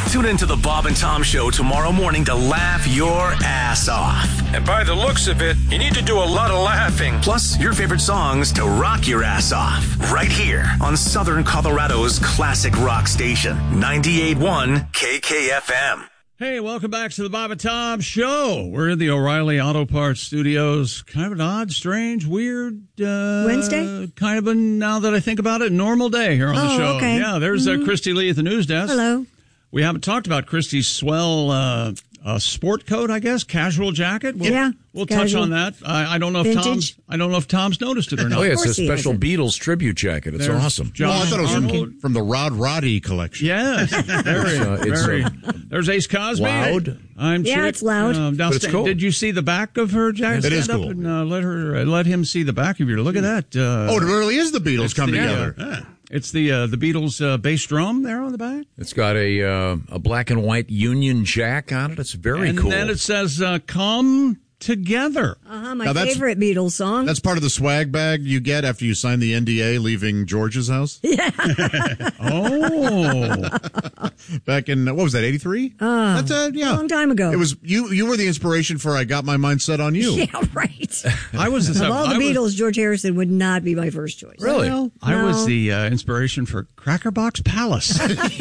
Tune into the Bob and Tom Show tomorrow morning to laugh your ass off. And by the looks of it, you need to do a lot of laughing. Plus, your favorite songs to rock your ass off. Right here on Southern Colorado's classic rock station, 98.1 KKFM. Hey, welcome back to the Bob and Tom Show. We're in the O'Reilly Auto Parts Studios. Kind of an odd, strange, weird... Wednesday? Kind of a, now that I think about it, normal day here on the show. Okay. Yeah, there's Christy Lee at the news desk. Hello. We haven't talked about Christy's swell sport coat, I guess, casual jacket. We'll touch on that. I don't know if Tom's noticed it or not. Oh, yeah, it's a special Beatles tribute jacket. It's awesome. I thought it was from the Rod Roddy collection. Yes, very. There's Ace Cosby. Loud. It's loud. But it's cool. Did you see the back of her jacket? It is Stand cool. up and let him see the back of your. Look at that. It really is the Beatles come together. It's the Beatles bass drum there on the back. It's got a black and white Union Jack on it. It's very cool. And then it says, "Come Together." My favorite Beatles song. That's part of the swag bag you get after you sign the NDA leaving George's house? Yeah. Oh. Back in, what was that, 83? That's a long time ago. It was, you were the inspiration for I Got My Mind Set on You. Yeah, right. I was of all the Beatles, George Harrison would not be my first choice. Really? No. I was the inspiration for Cracker Box Palace.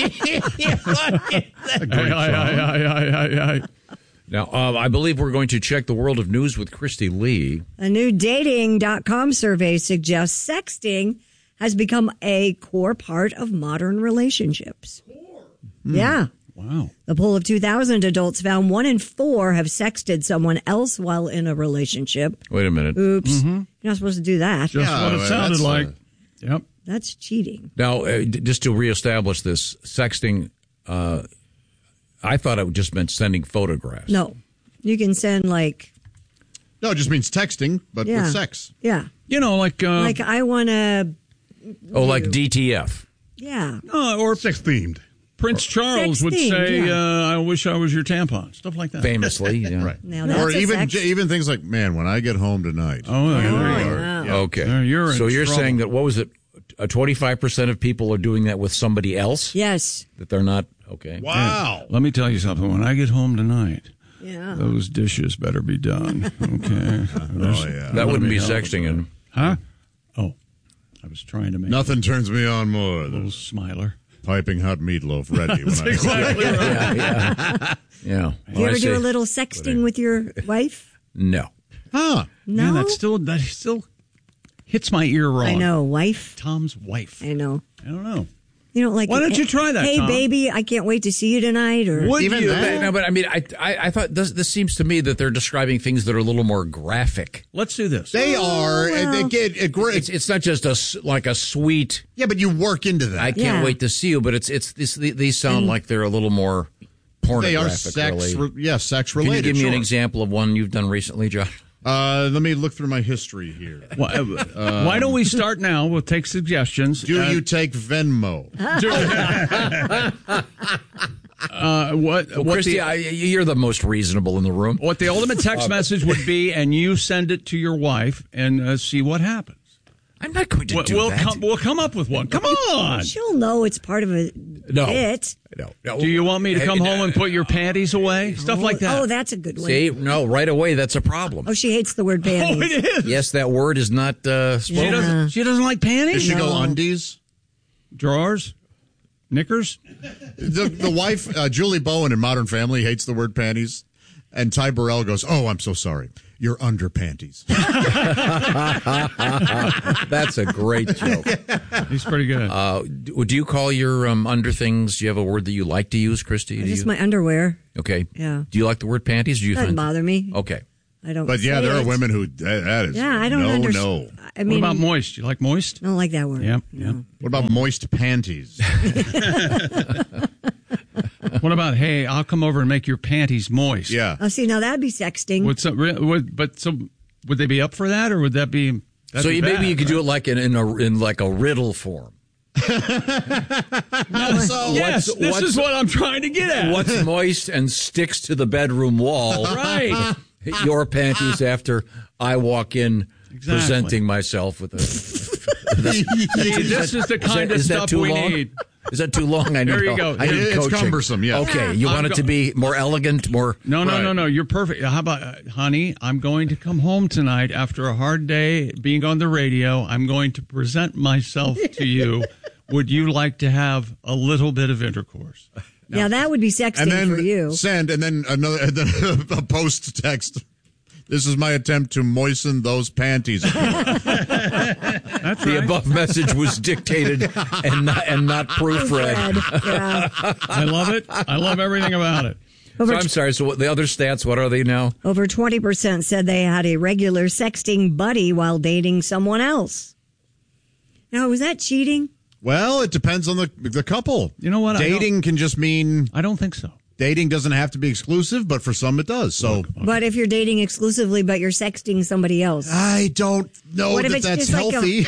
Now, I believe we're going to check the world of news with Christy Lee. A new dating.com survey suggests sexting has become a core part of modern relationships. Yeah. Wow. The poll of 2,000 adults found 1 in 4 have sexted someone else while in a relationship. Wait a minute. Oops. You're not supposed to do that. Just what it sounded like. Yep. That's cheating. Now, just to reestablish this, sexting, I thought it just meant sending photographs. No. You can send No, it just means texting, but with sex. Yeah. You know, like I want to... like DTF. Yeah. Or sex-themed. Prince Charles would say, I wish I was your tampon. Stuff like that. Famously, yeah. Right. Now that's or a even sex. even things like, man, when I get home tonight. Oh, there you are. Yeah. Okay. You're in so you're trouble. saying that, what was it, 25% of people are doing that with somebody else? Yes. That they're not, okay. Wow. Let me tell you something. When I get home tonight, Yeah. those dishes better be done. Okay. That wouldn't be sexting. And Huh? Oh, I was trying to make Nothing turns me on more a than little smiler. piping hot meatloaf ready. When I Exactly right. yeah. Do you ever do a little sexting with your wife? No. Huh. No. Man, that still hits my ear wrong. I know. Wife? Tom's wife. I know. I don't know. You don't like... Why don't you try that, Hey, Tom? baby, I can't wait to see you tonight. Or Would Even you? that? No, but I mean, I thought this seems to me that they're describing things that are a little more graphic. Let's do this. They are. well. It's not just like a sweet, Yeah, but you work into that. I can't Yeah. wait to see you, but these sound like they're a little more pornographic. They are sex, really. sex Can related. you give me an sure. example of one you've done recently, Josh? Let me look through my history here. Why don't we start now? We'll take suggestions. Do you take Venmo? What Christy, the, you're the most reasonable in the room. what the ultimate text message would be, and you send it to your wife and see what happens. I'm not going to do that. We'll come up with one. Come on. she'll know it's part of a bit. No. Do you want me to come home and put your panties away? Stuff like that. Oh, that's a good one. See, no, right away, that's a problem. Oh, she hates the word panties. Oh, it is. Yes, that word is not spoken. She doesn't like panties. Does she go No. undies? Drawers, knickers. The wife, Julie Bowen in Modern Family, hates the word panties. And Ty Burrell goes, "Oh, I'm so sorry. You're under panties." That's a great joke. He's pretty good. Do you call your under things? Do you have a word that you like to use, Christy? Just my underwear. Okay. Yeah. Do you like the word panties? Do you Doesn't find bother me. Okay. I don't. But yeah, say there are it. women who that is Yeah, I don't no. understand. I What mean, about moist? You like moist? I don't like that word. Yep. No. What about moist panties? What about, hey, I'll come over and make your panties moist? Yeah. Oh, see, now that'd be sexting. Would they be up for that, or would that be? So maybe you could do it like in like a riddle form. Yes, this is what I'm trying to get at. What's moist and sticks to the bedroom wall? Right. Your panties after I walk in presenting myself with a. See, this is the kind of is that stuff too we long? need. Is that too long? I There you go. It's coaching. cumbersome, yeah. Okay, you want it to be more elegant, more... No. You're perfect. How about, honey, I'm going to come home tonight after a hard day being on the radio. I'm going to present myself to you. Would you like to have a little bit of intercourse? No. Yeah, that would be sexting and then for you. Send, and then a post text. This is my attempt to moisten those panties. That's the right. above message was dictated and not proofread. Yeah. I love it. I love everything about it. So I'm sorry. So the other stats, what are they now? Over 20% said they had a regular sexting buddy while dating someone else. Now, was that cheating? Well, it depends on the couple. You know what? Dating can just mean... I don't think so. Dating doesn't have to be exclusive, but for some it does. So, But if you're dating exclusively, but you're sexting somebody else, I don't know that that's healthy.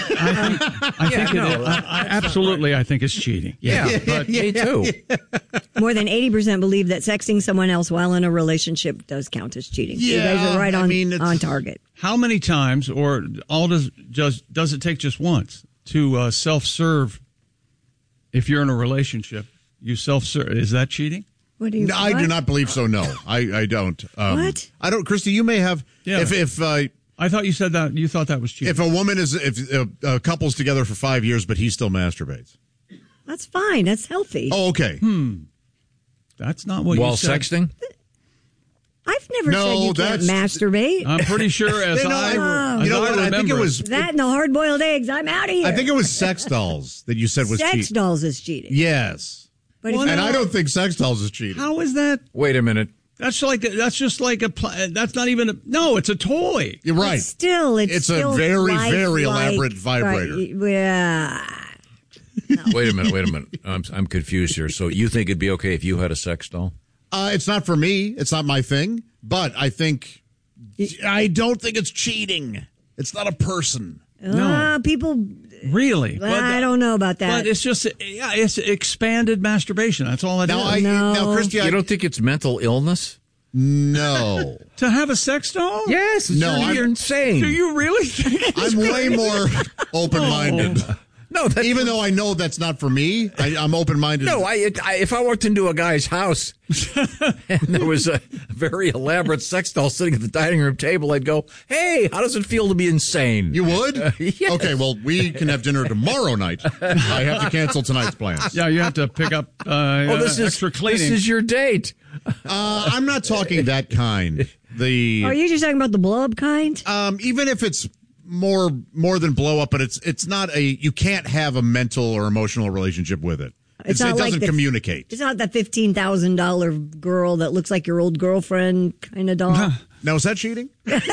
Absolutely, I think it's cheating. Yeah, but me too. more than 80% believe that sexting someone else while in a relationship does count as cheating. So you guys are right on target. How many times, or does it take just once to self-serve? If you're in a relationship, you self-serve. Is that cheating? No, I do not believe so. No, I don't. What? I don't. Christy, you may have. Yeah. If I thought you said that. You thought that was cheating. If a woman if a couple's together for 5 years, but he still masturbates, that's fine. That's healthy. Oh, okay. That's not what While you said. sexting? I've never said you can't masturbate. I'm pretty sure I remember. I think it was that and the hard-boiled eggs. I'm out of here. I think it was sex dolls that you said was cheating. Sex dolls is cheating. Yes. But and I don't think sex dolls is cheating. How is that? Wait a minute. That's just like that's not even it's a toy. You're right. It's still a very, very elaborate vibrator. Right, yeah. No. Wait a minute. I'm confused here. So you think it'd be okay if you had a sex doll? It's not for me. It's not my thing. But I don't think it's cheating. It's not a person. No. People... Really? I don't know about that. But it's just, it's expanded masturbation. That's all it is. Now, Christy, you don't think it's mental illness? No. To have a sex doll? Yes. You're insane. Do you really think I'm way more open-minded. No, even though I know that's not for me, I'm open-minded. No, if I walked into a guy's house and there was a very elaborate sex doll sitting at the dining room table, I'd go, "Hey, how does it feel to be insane?" You would? Yes. Okay, well, we can have dinner tomorrow night. I have to cancel tonight's plans. Yeah, you have to pick up extra cleaning. This is your date. I'm not talking that kind. Are you just talking about the blow-up kind? Even if it's more than blow up, but it's not you can't have a mental or emotional relationship with it. It doesn't communicate. It's not that $15,000 girl that looks like your old girlfriend kind of doll. Now, is that cheating?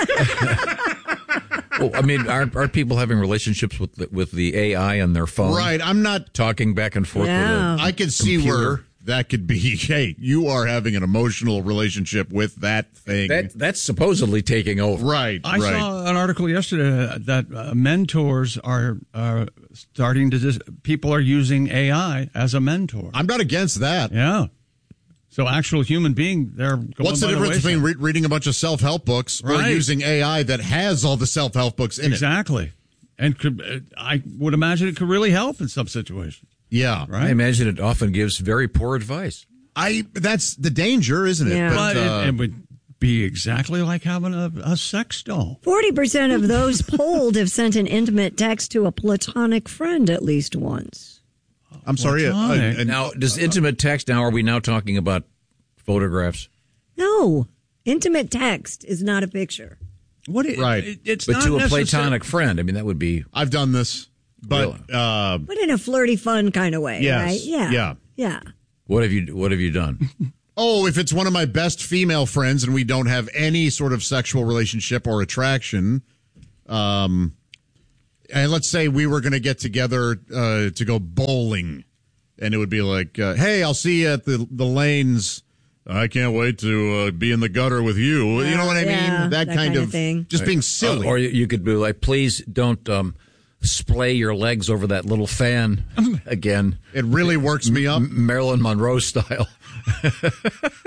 Well, I mean, aren't people having relationships with the AI on their phone? Right. I'm not talking back and forth. Yeah. With a I can see where that could be. Hey, you are having an emotional relationship with that thing. That's supposedly taking over. Right. I saw an article yesterday that mentors are starting to people are using AI as a mentor. I'm not against that. Yeah. So actual human being, they're going What's the difference between reading a bunch of self-help books or using AI that has all the self-help books in it? Exactly. And I would imagine it could really help in some situations. Yeah. Right? I imagine it often gives very poor advice. That's the danger, isn't it? Yeah. But it would be exactly like having a sex doll. 40% of those polled have sent an intimate text to a platonic friend at least once. I'm sorry. Now, does intimate text, are we now talking about photographs? No. Intimate text is not a picture. Right. It's but not to a platonic friend. I mean, that would be... I've done this. But but in a flirty, fun kind of way, yes, right? Yeah. What have you done? If it's one of my best female friends and we don't have any sort of sexual relationship or attraction, and let's say we were going to get together to go bowling, and it would be like, hey, I'll see you at the lanes. I can't wait to be in the gutter with you. You know what I mean? That kind of thing. Just being silly. Or you could be like, please don't splay your legs over that little fan again. It really works me up. Marilyn Monroe style. Well,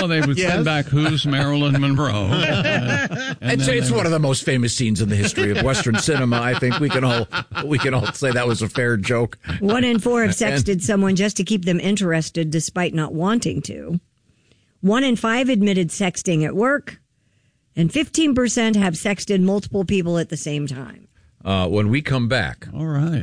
know, they would send back Who's Marilyn Monroe. It's one of the most famous scenes in the history of Western cinema. I think we can all say that was a fair joke. 1 in 4 have sexted someone just to keep them interested despite not wanting to. 1 in 5 admitted sexting at work. And 15% have sexted multiple people at the same time. When we come back. All right.